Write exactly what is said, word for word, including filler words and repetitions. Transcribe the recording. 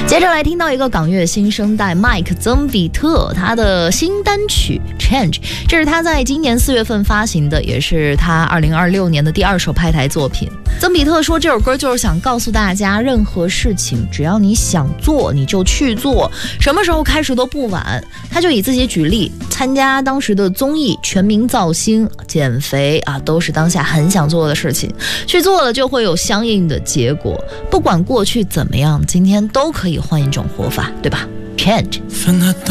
接着来听到一个港乐新生代麦克曾比特他的新单曲 Change， 这是他在今年四月份发行的，也是他二零二六年的第二首拍台作品。曾比特说这首歌就是想告诉大家，任何事情只要你想做你就去做，什么时候开始都不晚。他就以自己举例，参加当时的综艺、全民造星、减肥啊，都是当下很想做的事情，去做了就会有相应的结果。不管过去怎么样，今天都可以换一种活法，对吧？ Change。